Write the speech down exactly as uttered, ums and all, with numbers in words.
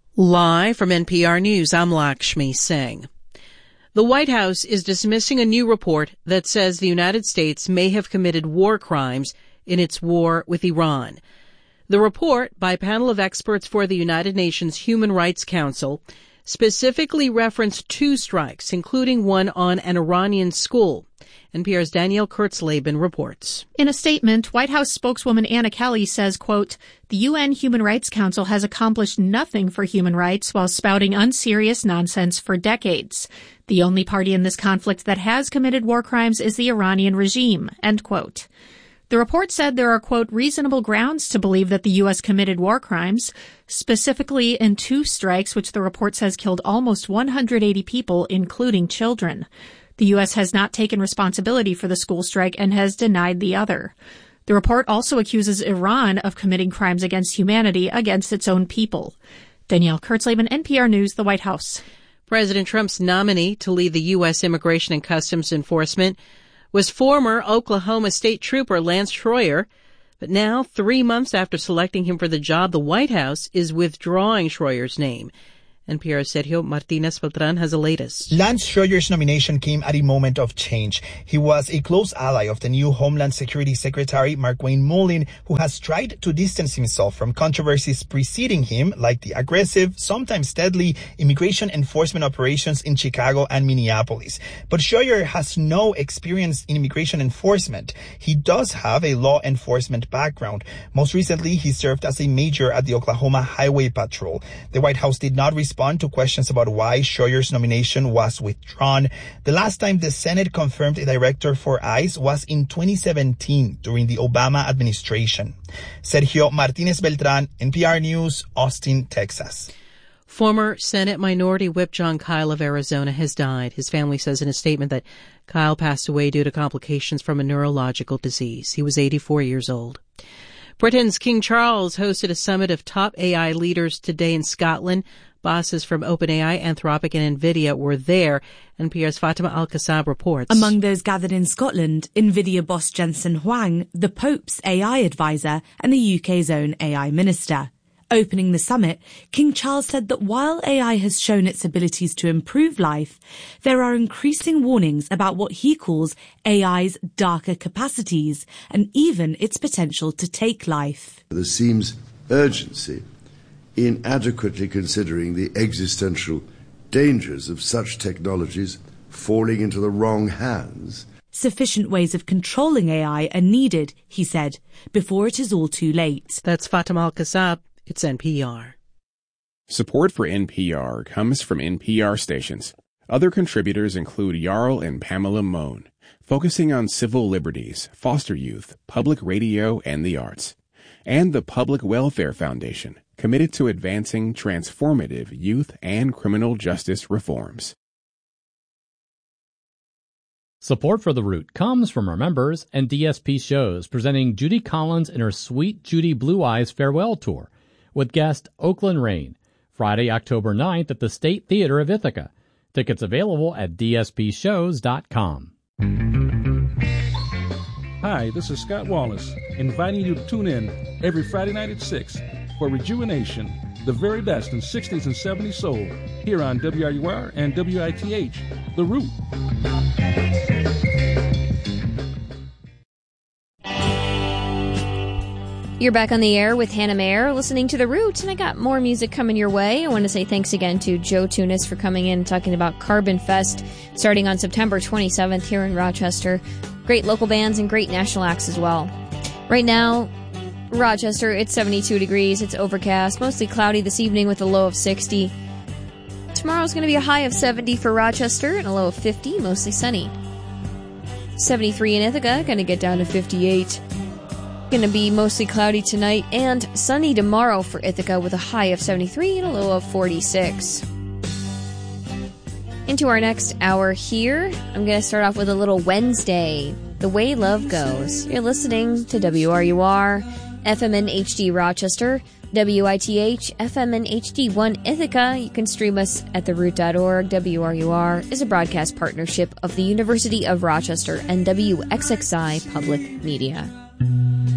Live from N P R News, I'm Lakshmi Singh. The White House is dismissing a new report that says the United States may have committed war crimes in its war with Iran. The report, by a panel of experts for the United Nations Human Rights Council, specifically referenced two strikes, including one on an Iranian school. N P R's Danielle Kurtzleben reports. In a statement, White House spokeswoman Anna Kelly says, quote, "The U N Human Rights Council has accomplished nothing for human rights while spouting unserious nonsense for decades. The only party in this conflict that has committed war crimes is the Iranian regime," end quote. The report said there are, quote, "reasonable grounds to believe that the U S committed war crimes, specifically in two strikes which the report says killed almost one hundred eighty people, including children. The U S has not taken responsibility for the school strike and has denied the other." The report also accuses Iran of committing crimes against humanity against its own people. Danielle Kurtzleben, N P R News, the White House. President Trump's nominee to lead the U S Immigration and Customs Enforcement was former Oklahoma State Trooper Lance Schroyer. But now, three months after selecting him for the job, the White House is withdrawing Schroyer's name. N P R's Sergio Martinez Beltran has the latest. Lance Schroyer's nomination came at a moment of change. He was a close ally of the new Homeland Security Secretary Markwayne Mullin, who has tried to distance himself from controversies preceding him, like the aggressive, sometimes deadly, immigration enforcement operations in Chicago and Minneapolis. But Schroyer has no experience in immigration enforcement. He does have a law enforcement background. Most recently, he served as a major at the Oklahoma Highway Patrol. The White House did not respond to questions about why Schroyer's nomination was withdrawn. The last time the Senate confirmed a director for ICE was in twenty seventeen during the Obama administration. Sergio Martinez Beltran, N P R News, Austin, Texas. Former Senate Minority Whip John Kyle of Arizona has died. His family says in a statement that Kyle passed away due to complications from a neurological disease. He was eighty-four years old. Britain's King Charles hosted a summit of top A I leaders today in Scotland. Bosses from OpenAI, Anthropic, and NVIDIA were there. N P R's Fatima Al-Kassab reports. Among those gathered in Scotland, NVIDIA boss Jensen Huang, the Pope's A I advisor, and the U K's own A I minister. Opening the summit, King Charles said that while A I has shown its abilities to improve life, there are increasing warnings about what he calls A I's darker capacities and even its potential to take life. There seems urgency in adequately considering the existential dangers of such technologies falling into the wrong hands. Sufficient ways of controlling A I are needed, he said, before it is all too late. That's Fatima Al-Kassab. It's N P R. Support for N P R comes from N P R stations. Other contributors include Jarl and Pamela Mohn, focusing on civil liberties, foster youth, public radio, and the arts. And the Public Welfare Foundation, committed to advancing transformative youth and criminal justice reforms. Support for The Root comes from our members and D S P shows, presenting Judy Collins in her Sweet Judy Blue Eyes Farewell Tour with guest Oakland Rain, Friday, October ninth at the State Theater of Ithaca. Tickets available at d s p shows dot com. Hi, this is Scott Wallace, inviting you to tune in every Friday night at six for Rejuvenation, the very best in sixties and seventies soul, here on W R U R and W I T H, The Root. You're back on the air with Hannah Mayer, listening to The Root, and I got more music coming your way. I want to say thanks again to Joe Tunis for coming in and talking about Carbon Fest, starting on September twenty-seventh here in Rochester. Great local bands and great national acts as well. Right now, Rochester, it's seventy-two degrees, it's overcast, mostly cloudy this evening with a low of sixty. Tomorrow's going to be a high of seventy for Rochester and a low of fifty, mostly sunny. seventy-three in Ithaca, going to get down to fifty-eight. Going to be mostly cloudy tonight and sunny tomorrow for Ithaca with a high of seventy-three and a low of forty-six. Into our next hour here, I'm going to start off with a little Wednesday, The Way Love Goes. You're listening to W R U R, F M N H D Rochester, W I T H, F M N H D one Ithaca. You can stream us at the root dot org. W R U R is a broadcast partnership of the University of Rochester and W X X I Public Media.